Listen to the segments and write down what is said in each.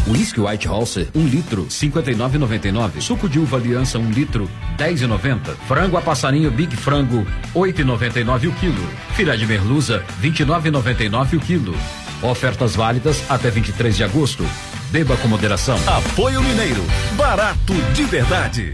Whisky White Halser 1 litro, 59,99. Suco de uva Aliança 1 litro, 10,90. Frango a passarinho Big Frango, 8,99 o quilo. Filé de merluza, 29,99 o quilo. Ofertas válidas até 23 de agosto. Beba com moderação. Apoio Mineiro, barato de verdade.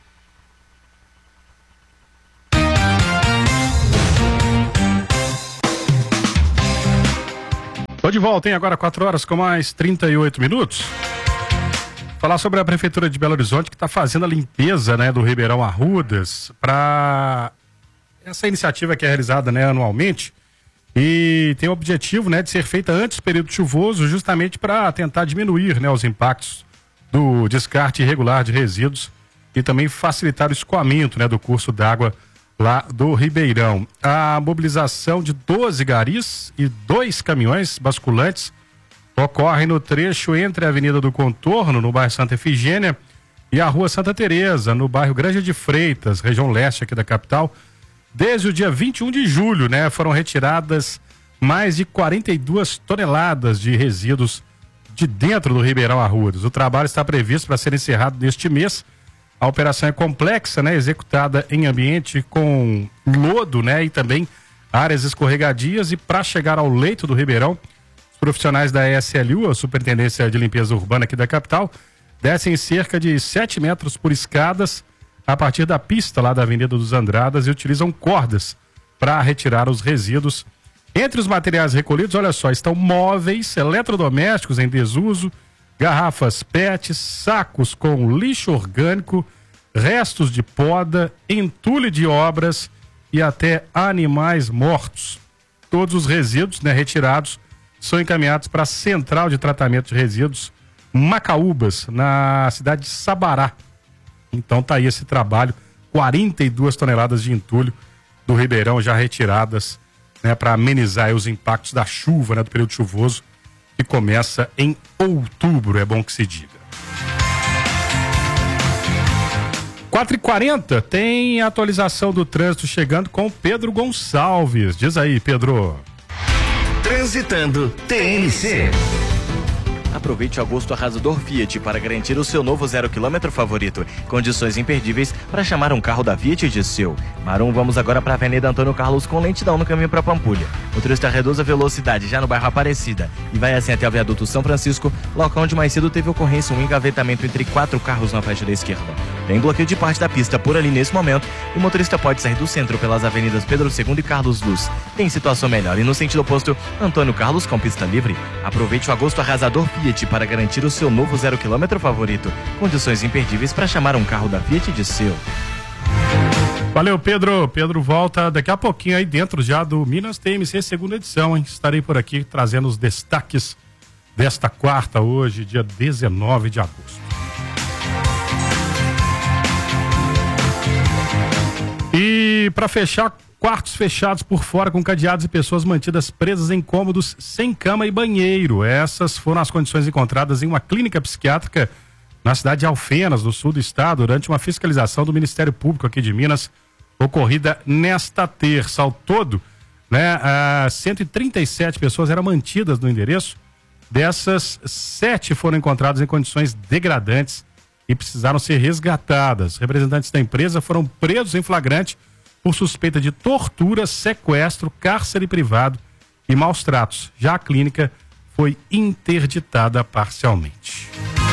Tô de volta, hein? Agora 4 horas com mais 38 minutos. Falar sobre a Prefeitura de Belo Horizonte que está fazendo a limpeza, né, do Ribeirão Arrudas para essa iniciativa que é realizada, né, anualmente e tem o objetivo, né, de ser feita antes do período chuvoso, justamente para tentar diminuir, né, os impactos do descarte irregular de resíduos e também facilitar o escoamento, né, do curso d'água lá do Ribeirão. A mobilização de 12 garis e 2 caminhões basculantes ocorre no trecho entre a Avenida do Contorno, no bairro Santa Efigênia, e a Rua Santa Teresa, no bairro Granja de Freitas, região leste aqui da capital. Desde o dia 21 de julho, né, foram retiradas mais de 42 toneladas de resíduos de dentro do Ribeirão Arrudas. O trabalho está previsto para ser encerrado neste mês. A operação é complexa, né, executada em ambiente com lodo, né, e também áreas escorregadias, e para chegar ao leito do Ribeirão, os profissionais da SLU, a Superintendência de Limpeza Urbana aqui da capital, descem cerca de 7 metros por escadas a partir da pista lá da Avenida dos Andradas e utilizam cordas para retirar os resíduos. Entre os materiais recolhidos, olha só, estão móveis, eletrodomésticos em desuso, garrafas PET, sacos com lixo orgânico, restos de poda, entulho de obras e até animais mortos. Todos os resíduos, né, retirados são encaminhados para a Central de Tratamento de Resíduos Macaúbas, na cidade de Sabará. Então tá aí esse trabalho, 42 toneladas de entulho do Ribeirão já retiradas, né, para amenizar os impactos da chuva, né, do período chuvoso, que começa em outubro, é bom que se diga. 4h40, tem atualização do trânsito chegando com Pedro Gonçalves. Diz aí, Pedro. Transitando TNC. Aproveite o agosto arrasador Fiat para garantir o seu novo 0 km favorito. Condições imperdíveis para chamar um carro da Fiat de seu. Marum, vamos agora para a Avenida Antônio Carlos com lentidão no caminho para Pampulha. O motorista reduz a velocidade já no bairro Aparecida e vai assim até o viaduto São Francisco, local onde mais cedo teve ocorrência um engavetamento entre 4 carros na faixa da esquerda. Tem bloqueio de parte da pista por ali nesse momento e o motorista pode sair do centro pelas avenidas Pedro II e Carlos Luz. Tem situação melhor e no sentido oposto, Antônio Carlos com pista livre. Aproveite o agosto arrasador Fiat para garantir o seu novo 0 km favorito. Condições imperdíveis para chamar um carro da Fiat de seu. Valeu, Pedro. Pedro volta daqui a pouquinho aí dentro já do Minas TMC segunda edição, hein? Estarei por aqui trazendo os destaques desta quarta, hoje, dia 19 de agosto. E para fechar, quartos fechados por fora com cadeados e pessoas mantidas presas em cômodos sem cama e banheiro. Essas foram as condições encontradas em uma clínica psiquiátrica na cidade de Alfenas, no sul do estado, durante uma fiscalização do Ministério Público aqui de Minas, ocorrida nesta terça. Ao todo, né, 137 pessoas eram mantidas no endereço. Dessas, 7 foram encontradas em condições degradantes e precisaram ser resgatadas. Representantes da empresa foram presos em flagrante por suspeita de tortura, sequestro, cárcere privado e maus tratos. Já a clínica foi interditada parcialmente.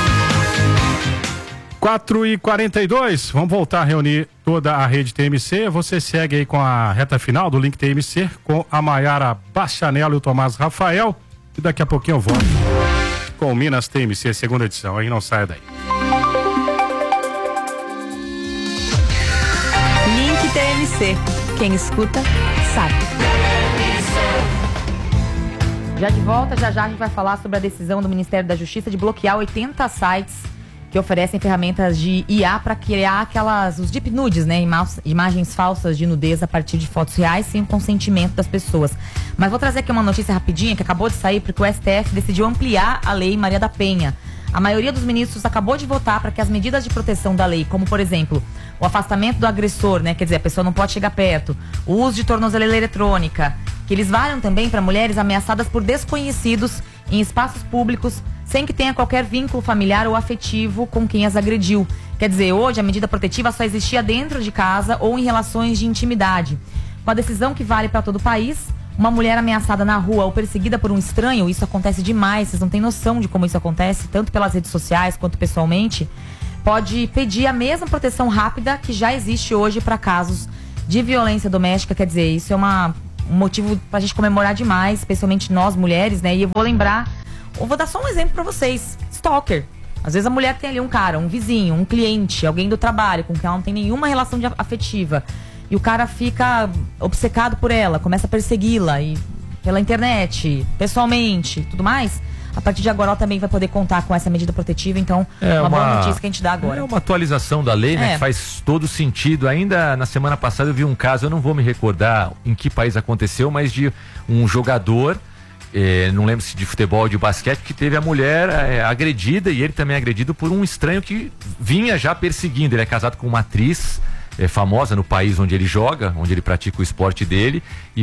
4h42, vamos voltar a reunir toda a rede TMC. Você segue aí com a reta final do Link TMC com a Maiara Bachanello e o Tomás Rafael. E daqui a pouquinho eu volto com o Minas TMC, segunda edição. Aí não saia daí. Link TMC. Quem escuta, sabe. Já de volta, já a gente vai falar sobre a decisão do Ministério da Justiça de bloquear 80 sites que oferecem ferramentas de IA para criar os deep nudes, né? Imagens falsas de nudez a partir de fotos reais sem o consentimento das pessoas. Mas vou trazer aqui uma notícia rapidinha que acabou de sair porque o STF decidiu ampliar a Lei Maria da Penha. A maioria dos ministros acabou de votar para que as medidas de proteção da lei, como por exemplo, o afastamento do agressor, né? Quer dizer, a pessoa não pode chegar perto, o uso de tornozeleira eletrônica, que eles valham também para mulheres ameaçadas por desconhecidos em espaços públicos, sem que tenha qualquer vínculo familiar ou afetivo com quem as agrediu. Quer dizer, hoje a medida protetiva só existia dentro de casa ou em relações de intimidade. Com a decisão que vale para todo o país, uma mulher ameaçada na rua ou perseguida por um estranho, isso acontece demais, vocês não têm noção de como isso acontece, tanto pelas redes sociais quanto pessoalmente, pode pedir a mesma proteção rápida que já existe hoje para casos de violência doméstica. Quer dizer, isso é um motivo pra gente comemorar demais, especialmente nós mulheres, né? E eu vou dar só um exemplo pra vocês. Stalker. Às vezes a mulher tem ali um cara, um vizinho, um cliente, alguém do trabalho com quem ela não tem nenhuma relação afetiva. E o cara fica obcecado por ela, começa a persegui-la e pela internet, pessoalmente, tudo mais. A partir de agora ela também vai poder contar com essa medida protetiva, então uma boa notícia que a gente dá agora. É uma atualização da lei, né? Que faz todo sentido. Ainda na semana passada eu vi um caso, eu não vou me recordar em que país aconteceu, mas de um jogador, não lembro se de futebol ou de basquete, que teve a mulher agredida e ele também agredido por um estranho que vinha já perseguindo. Ele é casado com uma atriz famosa no país onde ele joga, onde ele pratica o esporte dele,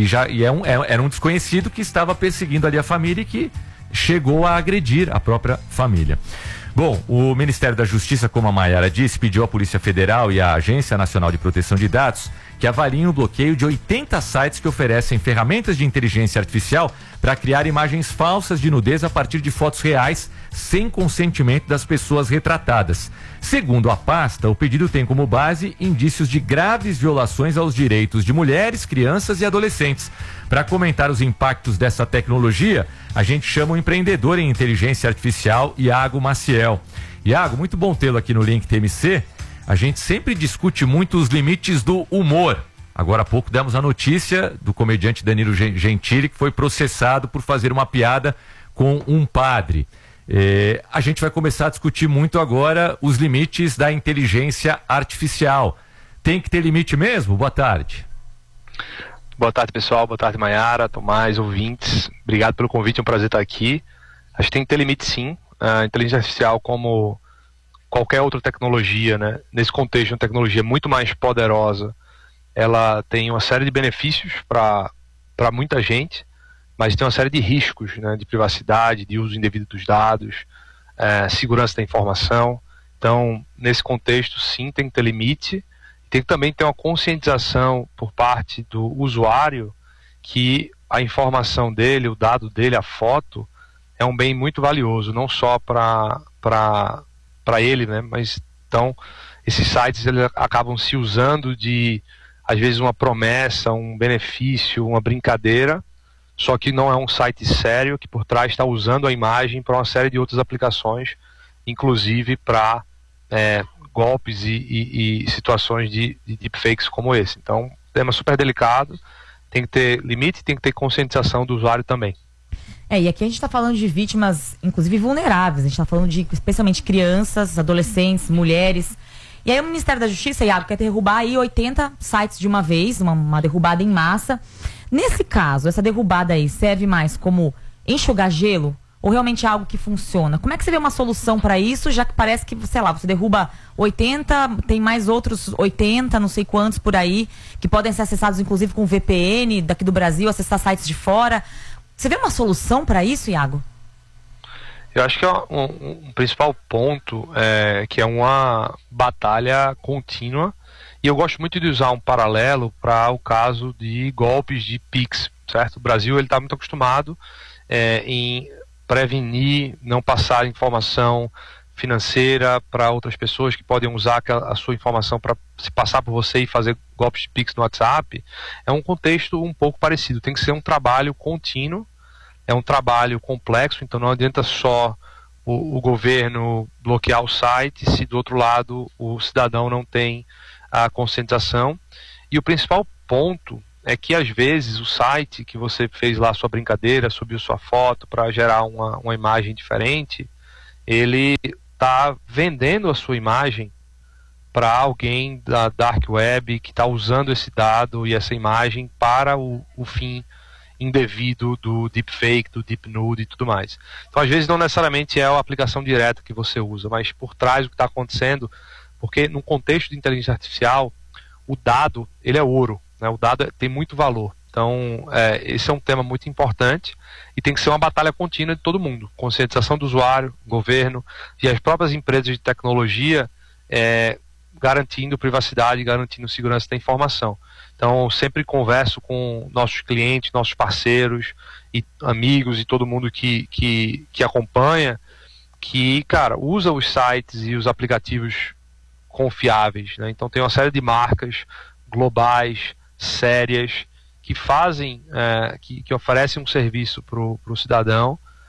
era um desconhecido que estava perseguindo ali a família e que chegou a agredir a própria família. Bom, o Ministério da Justiça, como a Maiara disse, pediu à Polícia Federal e à Agência Nacional de Proteção de Dados que avaliem o bloqueio de 80 sites que oferecem ferramentas de inteligência artificial para criar imagens falsas de nudez a partir de fotos reais, sem consentimento das pessoas retratadas. Segundo a pasta, o pedido tem como base indícios de graves violações aos direitos de mulheres, crianças e adolescentes. Para comentar os impactos dessa tecnologia, a gente chama o empreendedor em inteligência artificial, Iago Maciel. Iago, muito bom tê-lo aqui no Link TMC. A gente sempre discute muito os limites do humor. Agora há pouco demos a notícia do comediante Danilo Gentili, que foi processado por fazer uma piada com um padre. A gente vai começar a discutir muito agora os limites da inteligência artificial. Tem que ter limite mesmo? Boa tarde. Boa tarde, pessoal. Boa tarde, Maiara, Tomás, ouvintes. Obrigado pelo convite, é um prazer estar aqui. Acho que tem que ter limite, sim. A inteligência artificial, como qualquer outra tecnologia, né? Nesse contexto, uma tecnologia muito mais poderosa, ela tem uma série de benefícios para muita gente, mas tem uma série de riscos, né? De privacidade, de uso indevido dos dados, segurança da informação. Então, nesse contexto, sim, tem que ter limite. Tem que também ter uma conscientização por parte do usuário que a informação dele, o dado dele, a foto, é um bem muito valioso, não só para ele, né? Mas então esses sites eles acabam se usando de, às vezes, uma promessa, um benefício, uma brincadeira, só que não é um site sério que por trás está usando a imagem para uma série de outras aplicações, inclusive para golpes e situações de deepfakes como esse. Então, tema super delicado, tem que ter limite, tem que ter conscientização do usuário também. E aqui a gente está falando de vítimas, inclusive vulneráveis, a gente está falando de especialmente crianças, adolescentes, mulheres. E aí o Ministério da Justiça, Iago, quer derrubar aí 80 sites de uma vez, uma derrubada em massa. Nesse caso, essa derrubada aí serve mais como enxugar gelo ou realmente é algo que funciona? Como é que você vê uma solução para isso, já que parece que, sei lá, você derruba 80, tem mais outros 80, não sei quantos por aí, que podem ser acessados inclusive com VPN daqui do Brasil, acessar sites de fora. Você vê uma solução para isso, Iago? Eu acho que um principal ponto é que é uma batalha contínua, e eu gosto muito de usar um paralelo para o caso de golpes de Pix, certo? O Brasil está muito acostumado em prevenir, não passar informação financeira para outras pessoas que podem usar a sua informação para se passar por você e fazer golpes de Pix no WhatsApp. É um contexto um pouco parecido, tem que ser um trabalho contínuo, é um trabalho complexo, então não adianta só o governo bloquear o site se do outro lado o cidadão não tem a conscientização. E o principal ponto é que às vezes o site que você fez lá sua brincadeira, subiu sua foto para gerar uma imagem diferente, ele está vendendo a sua imagem para alguém da Dark Web que está usando esse dado e essa imagem para o fim indevido do deepfake, do deep nude e tudo mais. Então às vezes não necessariamente é a aplicação direta que você usa, mas por trás do que está acontecendo, porque no contexto de inteligência artificial o dado ele é ouro, né? O dado tem muito valor. Então, esse é um tema muito importante e tem que ser uma batalha contínua de todo mundo. Conscientização do usuário, governo e as próprias empresas de tecnologia garantindo privacidade, garantindo segurança da informação. Então, eu sempre converso com nossos clientes, nossos parceiros e amigos e todo mundo que acompanha, que, cara, usa os sites e os aplicativos confiáveis, né? Então, tem uma série de marcas globais, sérias, que fazem, que oferecem um serviço para o cidadão